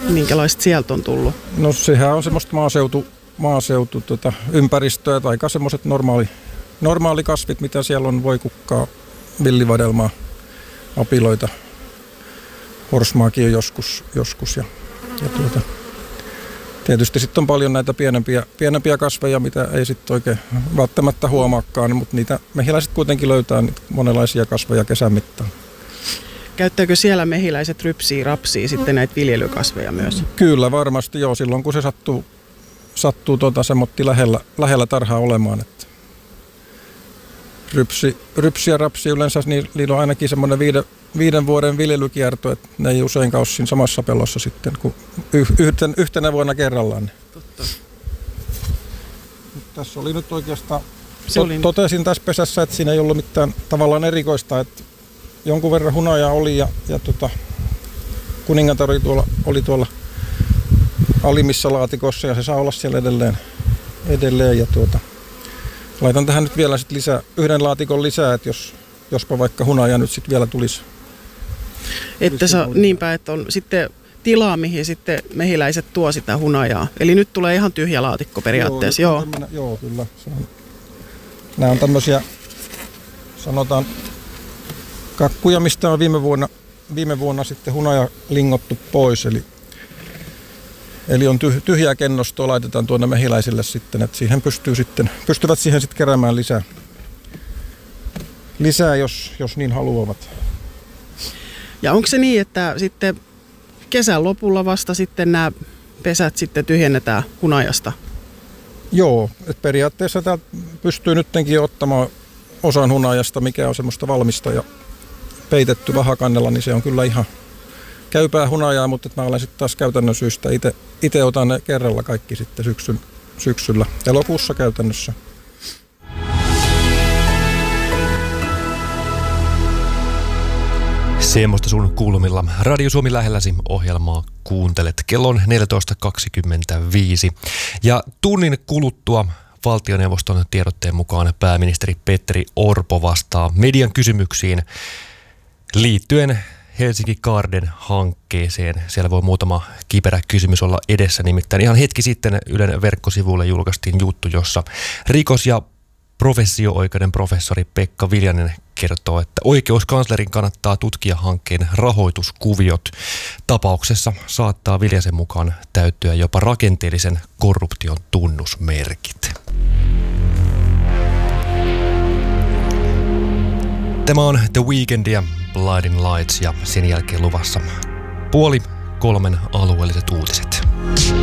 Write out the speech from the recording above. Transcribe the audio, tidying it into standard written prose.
minkälaista sieltä on tullut? No sehän on semmoista maaseutu ympäristöä tai semmoiset normaalikasvit, mitä siellä on, voikukkaa, villivadelmaa, apiloita, horsmaakin on joskus ja tietysti sitten on paljon näitä pienempiä kasveja, mitä ei sitten oikein välttämättä huomaakaan, mutta niitä mehiläiset kuitenkin löytää niitä monenlaisia kasveja kesän mittaan. Käyttääkö siellä mehiläiset rapsia sitten näitä viljelykasveja myös? Kyllä varmasti joo, silloin kun se sattuu semmotti lähellä tarhaa olemaan. Että rypsi ja rapsi yleensä, niillä on ainakin semmoinen 5 vuoden viljelykierto, että ne ei usein ole siinä samassa pellossa sitten kuin yhtenä vuonna kerrallaan. Totta. Tässä oli nyt oikeastaan, totesin tässä pesässä, että siinä ei ollut mitään tavallaan erikoista, että jonkun verran hunajaa oli ja kuningatar oli tuolla alimmissa laatikossa ja se saa olla siellä edelleen ja laitan tähän nyt vielä sit yhden laatikon lisää, että jospa vaikka hunaja nyt sitten vielä tulisi. Niinpä, että on sitten tilaa, mihin sitten mehiläiset tuo sitä hunajaa. Eli nyt tulee ihan tyhjä laatikko periaatteessa. Joo, kyllä. Nämä on tämmöisiä, sanotaan, kakkuja, mistä on viime vuonna sitten hunaja lingottu pois. Eli on tyhjää kennostoa, laitetaan tuonne mehiläisille sitten, että siihen pystyvät siihen sitten keräämään lisää jos niin haluavat. Ja onko se niin, että sitten kesän lopulla vasta sitten nämä pesät sitten tyhjennetään hunajasta? Joo, että periaatteessa täältä pystyy nyttenkin ottamaan osan hunajasta, mikä on semmoista valmista ja peitetty vahakannella, niin se on kyllä ihan käypää hunajaa, mutta mä olen sitten taas käytännön syystä itse otan ne kerralla kaikki sitten syksyllä, elokuussa käytännössä. Semmoista sun kuulumilla Radio Suomi lähelläsi -ohjelmaa kuuntelet. Kello on 14.25 ja tunnin kuluttua valtioneuvoston tiedotteen mukaan pääministeri Petteri Orpo vastaa median kysymyksiin liittyen Helsinki Garden -hankkeeseen. Siellä voi muutama kiperä kysymys olla edessä, nimittäin ihan hetki sitten Ylen verkkosivuille julkaistiin juttu, jossa rikos- ja professio-oikeuden professori Pekka Viljanen kertoo, että oikeuskanslerin kannattaa tutkia hankkeen rahoituskuviot. Tapauksessa saattaa Viljasen mukaan täyttyä jopa rakenteellisen korruption tunnusmerkit. Tämä on The Weeknd ja Blinding Lights ja sen jälkeen luvassa 2:30 alueelliset uutiset.